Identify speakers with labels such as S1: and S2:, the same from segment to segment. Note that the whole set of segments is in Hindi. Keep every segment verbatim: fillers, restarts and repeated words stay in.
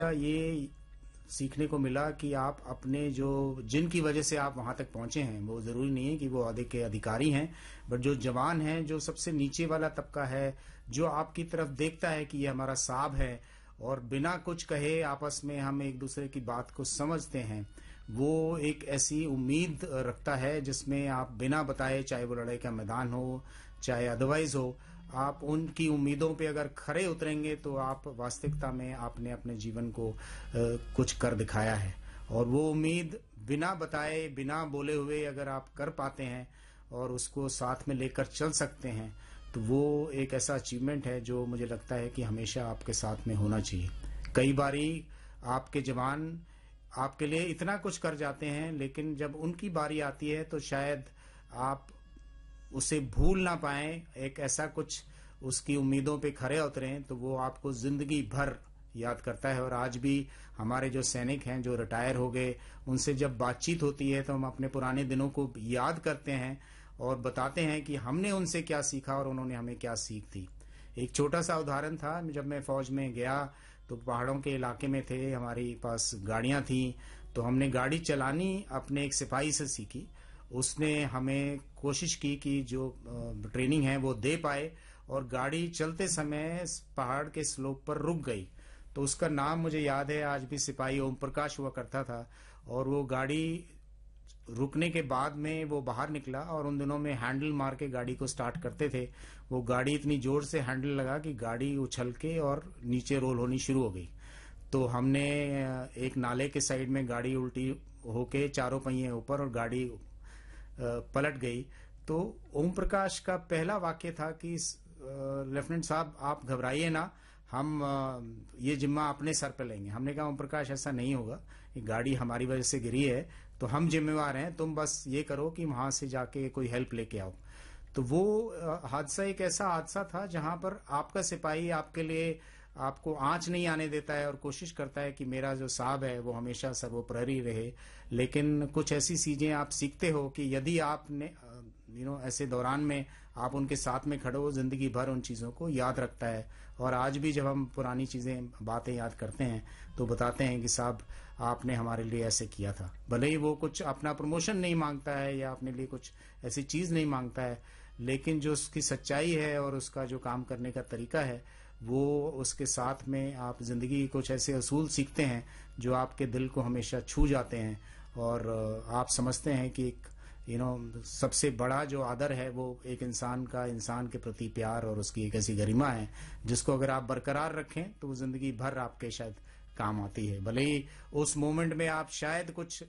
S1: ये सीखने को मिला कि आप अपने जो जिनकी वजह से आप वहां तक पहुंचे हैं, वो जरूरी नहीं है कि वो अहदे के अधिकारी हैं, बट जो जवान हैं, जो सबसे नीचे वाला तबका है, जो आपकी तरफ देखता है कि ये हमारा साहब है और बिना कुछ कहे आपस में हम एक दूसरे की बात को समझते हैं, वो एक ऐसी उम्मीद रखता है जिसमें आप बिना बताए, चाहे वो लड़ाई का मैदान हो चाहे अदरवाइज हो, आप उनकी उम्मीदों पे अगर खरे उतरेंगे तो आप वास्तविकता में आपने अपने जीवन को आ, कुछ कर दिखाया है। और वो उम्मीद बिना बताए, बिना बोले हुए अगर आप कर पाते हैं और उसको साथ में लेकर चल सकते हैं, तो वो एक ऐसा अचीवमेंट है जो मुझे लगता है कि हमेशा आपके साथ में होना चाहिए। कई बारी आपके जवान आपके लिए इतना कुछ कर जाते हैं, लेकिन जब उनकी बारी आती है तो शायद आप उसे भूल ना पाए, एक ऐसा कुछ उसकी उम्मीदों पे खरे उतरें तो वो आपको जिंदगी भर याद करता है। और आज भी हमारे जो सैनिक हैं जो रिटायर हो गए, उनसे जब बातचीत होती है तो हम अपने पुराने दिनों को याद करते हैं और बताते हैं कि हमने उनसे क्या सीखा और उन्होंने हमें क्या सीख दी। एक छोटा सा उदाहरण था, जब मैं फौज में गया तो पहाड़ों के इलाके में थे, हमारे पास गाड़ियां थी, तो हमने गाड़ी चलानी अपने एक सिपाही से सीखी। उसने हमें कोशिश की कि जो ट्रेनिंग है वो दे पाए, और गाड़ी चलते समय पहाड़ के स्लोप पर रुक गई। तो उसका नाम मुझे याद है आज भी, सिपाही ओम प्रकाश हुआ करता था। और वो गाड़ी रुकने के बाद में वो बाहर निकला, और उन दिनों में हैंडल मार के गाड़ी को स्टार्ट करते थे। वो गाड़ी इतनी जोर से हैंडल लगा कि गाड़ी उछल के और नीचे रोल होनी शुरू हो गई। तो हमने एक नाले के साइड में गाड़ी उल्टी होके चारों पहिए ऊपर और गाड़ी पलट गई। तो ओम प्रकाश का पहला वाक्य था कि लेफ्टिनेंट साहब आप घबराइए ना, हम ये जिम्मा अपने सर पे लेंगे। हमने कहा ओम प्रकाश ऐसा नहीं होगा, ये गाड़ी हमारी वजह से गिरी है तो हम जिम्मेवार हैं, तुम बस ये करो कि वहां से जाके कोई हेल्प लेके आओ। तो वो हादसा एक ऐसा हादसा था जहां पर आपका सिपाही आपके लिए आपको आंच नहीं आने देता है और कोशिश करता है कि मेरा जो साहब है वो हमेशा सर्वोपरि रहे। लेकिन कुछ ऐसी चीजें आप सीखते हो कि यदि आपने यू नो ऐसे दौरान में आप उनके साथ में खड़े हो, जिंदगी भर उन चीजों को याद रखता है। और आज भी जब हम पुरानी चीजें बातें याद करते हैं तो बताते हैं कि साहब आपने हमारे लिए ऐसे किया था। भले ही वो कुछ अपना प्रमोशन नहीं मांगता है या अपने लिए कुछ ऐसी चीज नहीं मांगता है, लेकिन जो उसकी सच्चाई है और उसका जो काम करने का तरीका है, वो उसके साथ में आप जिंदगी कुछ ऐसे असूल सीखते हैं जो आपके दिल को हमेशा छू जाते हैं। और आप समझते हैं कि एक यू you नो know, सबसे बड़ा जो आदर है वो एक इंसान का इंसान के प्रति प्यार और उसकी एक ऐसी गरिमा है जिसको अगर आप बरकरार रखें तो वो जिंदगी भर आपके शायद काम आती है। भले ही उस मोमेंट में आप शायद कुछ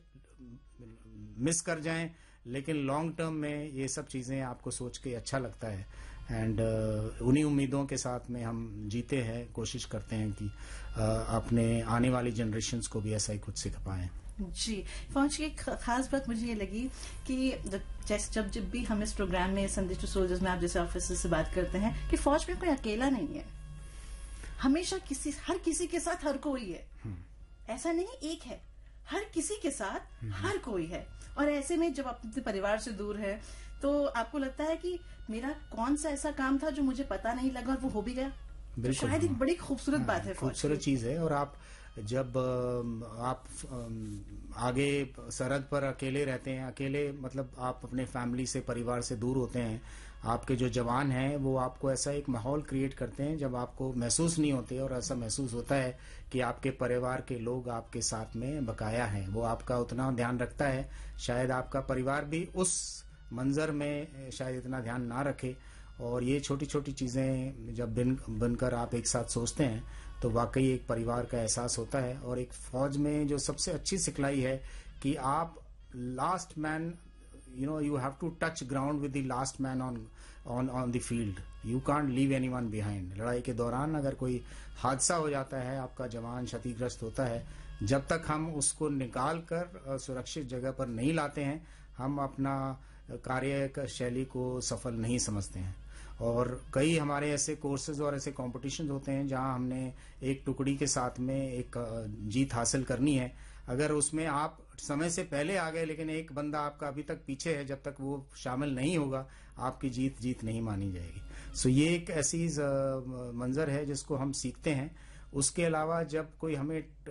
S1: मिस कर जाएं, लेकिन लॉन्ग टर्म में ये सब चीजें आपको सोच के अच्छा लगता है। एंड uh, उन्हीं उम्मीदों के साथ में हम जीते हैं, कोशिश करते हैं कि uh, अपने आने वाली जनरेशन्स को भी ऐसा ही कुछ सिखा पाएं।
S2: जी, फौज की एक खास बात मुझे ये लगी कि जैसे जब जब भी हम इस प्रोग्राम में संदेश टू सोल्जर्स में आप जैसे ऑफिसर से बात करते हैं कि फौज में कोई अकेला नहीं है, हमेशा किसी हर किसी के साथ हर कोई है। ऐसा नहीं एक है, हर किसी के साथ हर कोई है। और ऐसे में जब आप अपने परिवार से दूर है तो आपको लगता है कि मेरा कौन सा ऐसा काम था जो मुझे पता नहीं लगा और वो हो भी गया। तो शायद एक बड़ी खूबसूरत बात है,
S1: खूबसूरत चीज है। और आप जब आप आगे सरहद पर अकेले रहते हैं, अकेले मतलब आप अपने फैमिली से, परिवार से दूर होते हैं, आपके जो जवान हैं वो आपको ऐसा एक माहौल क्रिएट करते हैं जब आपको महसूस नहीं होते, और ऐसा महसूस होता है कि आपके परिवार के लोग आपके साथ में बकाया हैं। वो आपका उतना ध्यान रखता है, शायद आपका परिवार भी उस मंजर में शायद इतना ध्यान ना रखे। और ये छोटी छोटी चीजें जब बिन बनकर आप एक साथ सोचते हैं तो वाकई एक परिवार का एहसास होता है। और एक फौज में जो सबसे अच्छी सिखलाई है कि आप last man, you know you have to touch ground with the last man on on on the field, you can't leave anyone behind। लड़ाई के दौरान अगर कोई हादसा हो जाता है, आपका जवान क्षतिग्रस्त होता है, जब तक हम उसको निकाल कर सुरक्षित जगह पर नहीं लाते हैं, हम अपना कार्य शैली को सफल नहीं समझते हैं। और कई हमारे ऐसे कोर्सेज और ऐसे कॉम्पिटिशन होते हैं जहां हमने एक टुकड़ी के साथ में एक जीत हासिल करनी है। अगर उसमें आप समय से पहले आ गए लेकिन एक बंदा आपका अभी तक पीछे है, जब तक वो शामिल नहीं होगा आपकी जीत जीत नहीं मानी जाएगी। सो ये एक ऐसी मंजर है जिसको हम सीखते हैं। उसके अलावा जब कोई हमें